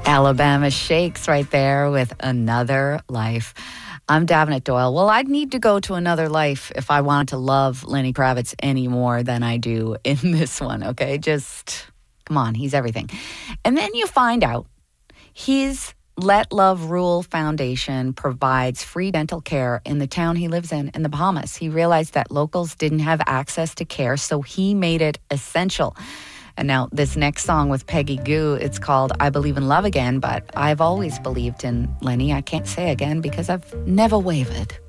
Alabama Shakes right there with Another Life. I'm Davenant Doyle. Well, I'd need to go to another life if I wanted to love Lenny Kravitz any more than I do in this one, okay? Just, come on, he's everything. And then you find out his Let Love Rule Foundation provides free dental care in the town he lives in the Bahamas. He realized that locals didn't have access to care, so he made it essential. And now this next song with Peggy Gou, it's called I Believe in Love Again, but I've always believed in Lenny. I can't say again because I've never wavered.